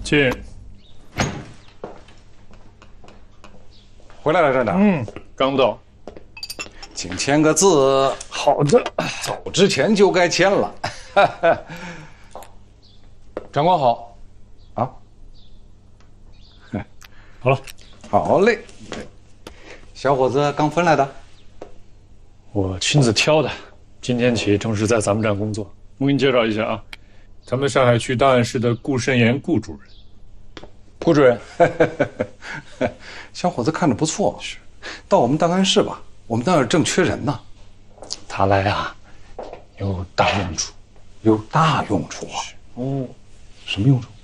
进。 回来了，站长。 刚到。 请签个字。 好的。 走之前就该签了。 长官好。 啊。 好了。 好嘞。小伙子刚分来的。 我亲自挑的，今天起正式在咱们站工作。我给你介绍一下啊，咱们上海区档案室的顾慎言顾主任。 顾主任， 小伙子看着不错，是，到我们档案室吧，我们那儿正缺人呢。 他来啊，有大用处。 有大用处啊？哦，什么用处？